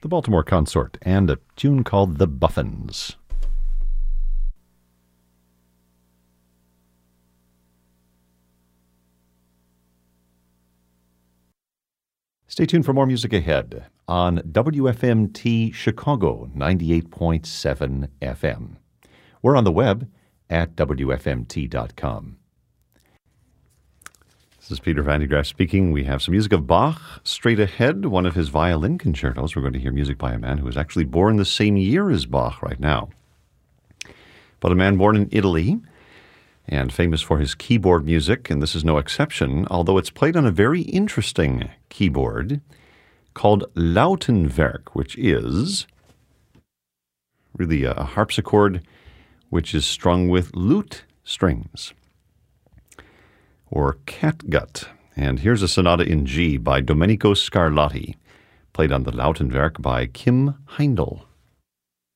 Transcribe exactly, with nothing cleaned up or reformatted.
the Baltimore Consort, and a tune called The Buffins. Stay tuned for more music ahead on W F M T Chicago ninety-eight point seven F M. We're on the web at W F M T dot com. This is Peter Van de Graaff speaking. We have some music of Bach straight ahead, one of his violin concertos. We're going to hear music by a man who was actually born the same year as Bach right now. But a man born in Italy and famous for his keyboard music, and this is no exception, although it's played on a very interesting keyboard called Lautenwerk, which is really a harpsichord which is strung with lute strings, or catgut. And here's a sonata in G by Domenico Scarlatti, played on the Lautenwerk by Kim Heindel.